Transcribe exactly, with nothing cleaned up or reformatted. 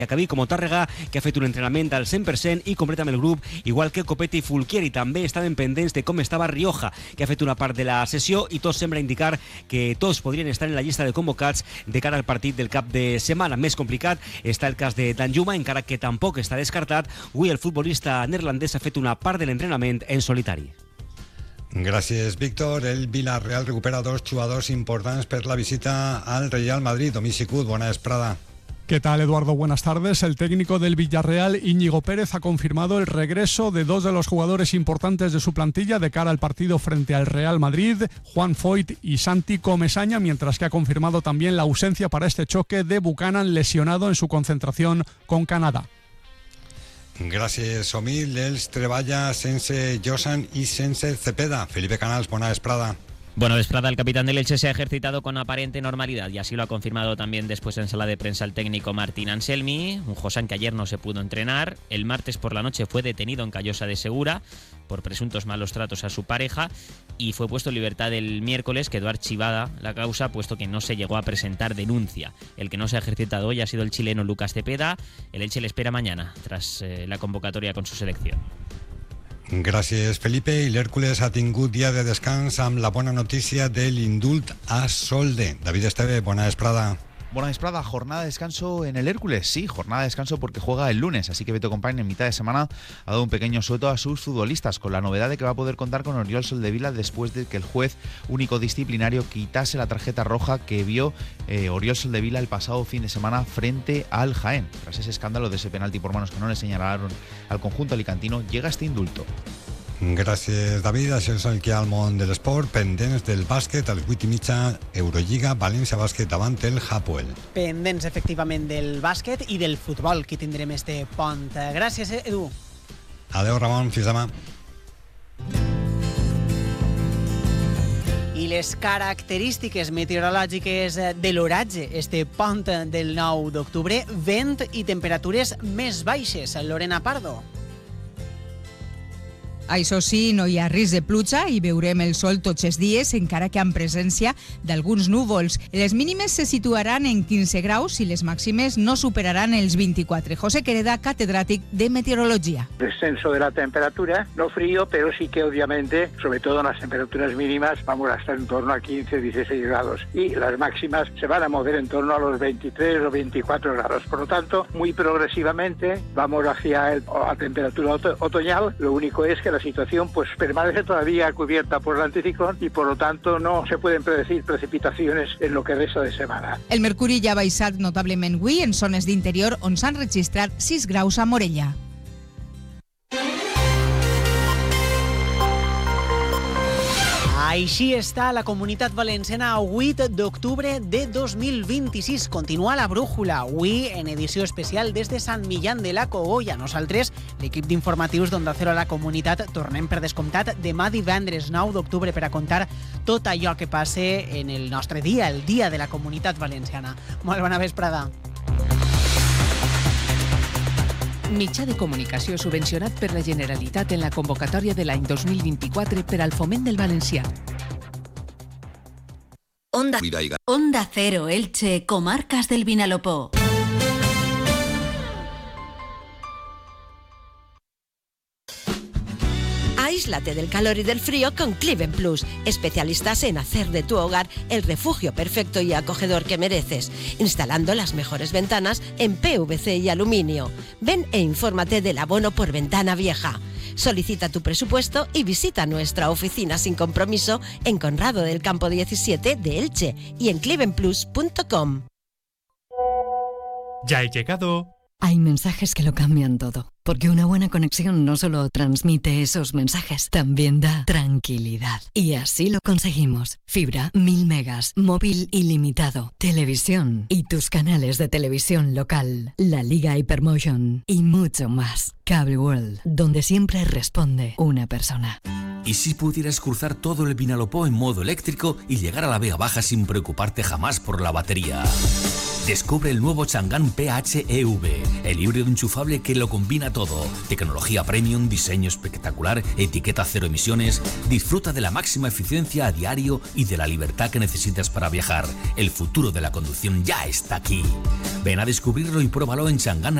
Acabí com Tàrrega, que ha fet un entrenament al cent per cent i completa amb el grup, igual que Copete i Fulquier, i també estaven pendents de com estava Rioja, que ha fet una part de la sessió, i tot sembla indicar que tots podrien estar en la llista de convocats de cara al partit del cap de setmana. Més complicat està el cas de Danjuma, encara que tampoc està descartat. Avui el futbolista neerlandès ha fet una part de l'entrenament en solitari. Gràcies, Víctor. El Villarreal recupera dos jugadors importants per la visita al Real Madrid. Domici Cut, bona vesprada. ¿Qué tal, Eduardo? Buenas tardes. El técnico del Villarreal, Íñigo Pérez, ha confirmado el regreso de dos de los jugadores importantes de su plantilla de cara al partido frente al Real Madrid, Juan Foyt y Santi Comesaña, mientras que ha confirmado también la ausencia para este choque de Buchanan, lesionado en su concentración con Canadá. Gràcies, Omil. Els treballa sense Josan y sense Cepeda. Felipe Canals, bona vesprada. Buena vesprada, el capitán del Elche se ha ejercitado con aparente normalidad y así lo ha confirmado también después en sala de prensa el técnico Martín Anselmi, un Josan que ayer no se pudo entrenar. El martes por la noche fue detenido en Callosa de Segura por presuntos malos tratos a su pareja y fue puesto en libertad el miércoles. Quedó archivada la causa puesto que no se llegó a presentar denuncia. El que no se ha ejercitado hoy ha sido el chileno Lucas Cepeda. El Elche le espera mañana tras eh, la convocatoria con su selección. Gràcies, Felipe. I l'Hèrcules ha tingut dia de descans amb la bona notícia de l'indult a Solde. David Esteve, bona vesprada. Buena vesprada, jornada de descanso en el Hércules. Sí, jornada de descanso porque juega el lunes, así que Beto Compañ en mitad de semana ha dado un pequeño sueldo a sus futbolistas, con la novedad de que va a poder contar con Oriol Soldevila después de que el juez único disciplinario quitase la tarjeta roja que vio eh, Oriol Soldevila el pasado fin de semana frente al Jaén. Tras ese escándalo de ese penalti por manos que no le señalaron al conjunto alicantino, llega este indulto. Gràcies, David. Això és el que hi ha al món de l'esport. Pendents del bàsquet, a les vuit i mitja, Eurolliga, València Bàsquet davant el Hapoel. Pendents, efectivament, del bàsquet i del futbol, que tindrem este pont. Gràcies, Edu. Adéu, Ramon. Fins demà. I les característiques meteorològiques de l'oratge, este pont del nou d'octubre, vent i temperatures més baixes. Lorena Pardo. Això sí, no hi ha risc de pluja i veurem el sol tots els dies, encara que amb presència d'alguns núvols. Les mínimes se situaran en quinze graus i les màximes no superaran els vint-i-quatre. José Quereda, catedrático de meteorología. Descenso de la temperatura, no frío, pero sí que obviamente, sobre todo en las temperaturas mínimas, vamos a estar en torno a quince a dieciséis grados y las máximas se van a mover en torno a los veintitrés o veinticuatro grados. Por lo tanto, muy progresivamente vamos hacia el, la temperatura oto- otoñal. Lo único es que la situación pues permanece todavía cubierta por el anticiclón y por lo tanto no se pueden predecir precipitaciones en lo que resta de semana. El mercuri ja ha baixat notablement avui en zones d'interior on s'han registrat sis graus a Morella. Així està la Comunitat Valenciana a vuit d'octubre de dos mil vint-i-sis. Continua la brújula, avui en edició especial des de Sant Millán de la Cogolla. Nosaltres, l'equip d'informatius d'Onda Cero a la Comunitat, tornem per descomptat demà divendres nou d'octubre per a contar tot allò que passe en el nostre dia, el dia de la Comunitat Valenciana. Molt bona vesprada. Mitjà de comunicació subvencionat per la Generalitat en la convocatòria de l'any dos mil vint-i-quatre per al foment del valencià. Onda, Onda Cero Elche, Comarcas del Vinalopó. Aíslate del calor y del frío con Cliven Plus, especialistas en hacer de tu hogar el refugio perfecto y acogedor que mereces, instalando las mejores ventanas en P V C y aluminio. Ven e infórmate del abono por ventana vieja. Solicita tu presupuesto y visita nuestra oficina sin compromiso en Conrado del Campo diecisiete de Elche y en cliven plus punto com. Ya he llegado. Hay mensajes que lo cambian todo, porque una buena conexión no solo transmite esos mensajes, también da tranquilidad. Y así lo conseguimos. Fibra, mil megas, móvil ilimitado, televisión y tus canales de televisión local, la Liga Hypermotion y mucho más. Cable World, donde siempre responde una persona. ¿Y si pudieras cruzar todo el Vinalopó en modo eléctrico y llegar a la Vega Baja sin preocuparte jamás por la batería? Descubre el nuevo Chang'an P H E V, el híbrido enchufable que lo combina todo. Tecnología premium, diseño espectacular, etiqueta cero emisiones. Disfruta de la máxima eficiencia a diario y de la libertad que necesitas para viajar. El futuro de la conducción ya está aquí. Ven a descubrirlo y pruébalo en Chang'an